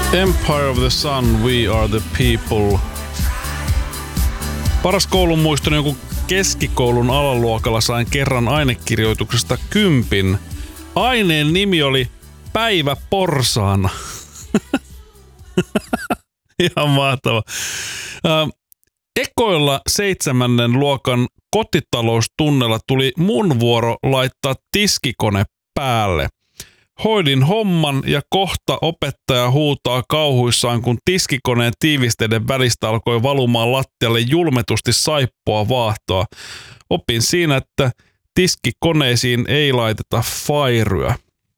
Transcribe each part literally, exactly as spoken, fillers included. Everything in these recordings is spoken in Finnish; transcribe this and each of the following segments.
Empire of the Sun, We Are the People. Paras koulun muistoni joku keskikoulun alaluokalla sain kerran ainekirjoituksesta kympin. Aineen nimi oli Päivä porsaana. Ihan mahtava. Äh, ekoilla seitsemännen luokan kotitaloustunnella tuli mun vuoro laittaa tiskikone päälle. Hoidin homman ja kohta opettaja huutaa kauhuissaan, kun tiskikoneen tiivisteiden välistä alkoi valumaan lattialle julmetusti saippoa vaahtoa. Opin siinä, että tiskikoneisiin ei laiteta fairyä.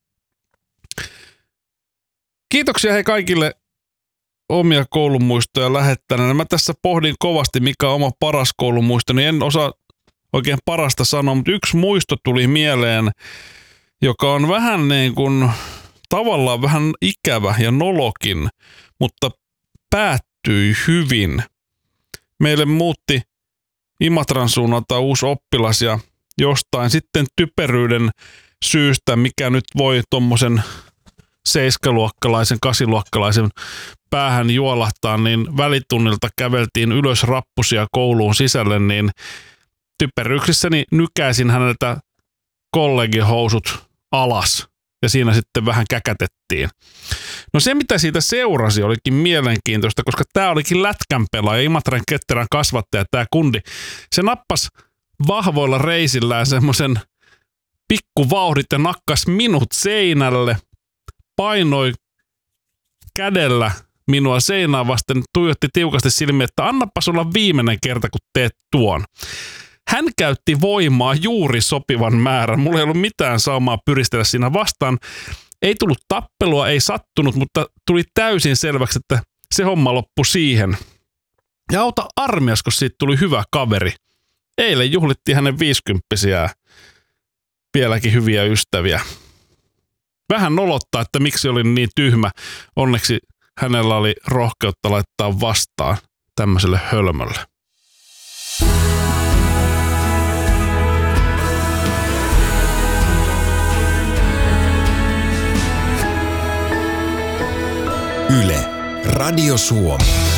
Kiitoksia hei kaikille omia koulumuistoja lähettäneen. Mä tässä pohdin kovasti, mikä on oma paras koulumuisto, niin en osaa oikein parasta sanoa, mutta yksi muisto tuli mieleen, joka on vähän niin kuin tavallaan vähän ikävä ja nolokin, mutta päättyi hyvin. Meille muutti Imatran suunnalta uusi oppilas ja jostain sitten typeryyden syystä, mikä nyt voi tommosen seiskaluokkalaisen, kasiluokkalaisen päähän juolahtaa, niin välitunnilta käveltiin ylös rappusia kouluun sisälle, niin typeryyksissäni nykäisin häneltä kollegihousut alas ja siinä sitten vähän käkätettiin. No se, mitä siitä seurasi, olikin mielenkiintoista, koska tämä olikin lätkän pelaaja, Imatran ketterän kasvattaja, tämä kundi. Se nappasi vahvoilla reisillään semmoisen pikkuvauhdit ja nakkas minut seinälle, painoi kädellä minua seinää vasten, tuijotti tiukasti silmiä, että annapas olla viimeinen kerta, kun teet tuon. Hän käytti voimaa juuri sopivan määrän. Mulla ei ollut mitään saumaa pyristellä siinä vastaan. Ei tullut tappelua, ei sattunut, mutta tuli täysin selväksi, että se homma loppui siihen. Ja auta armias, kun siitä tuli hyvä kaveri. Eilen juhlittiin hänen viisikymppisiä vieläkin hyviä ystäviä. Vähän nolottaa, että miksi oli niin tyhmä. Onneksi hänellä oli rohkeutta laittaa vastaan tämmöiselle hölmölle. Yle, Radio Suomi.